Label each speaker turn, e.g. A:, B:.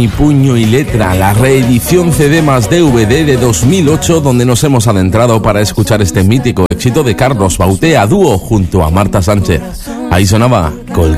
A: Mi puño y letra, la reedición CD más DVD de 2008, donde nos hemos adentrado para escuchar este mítico éxito de Carlos Bauté a dúo junto a Marta Sánchez. Ahí sonaba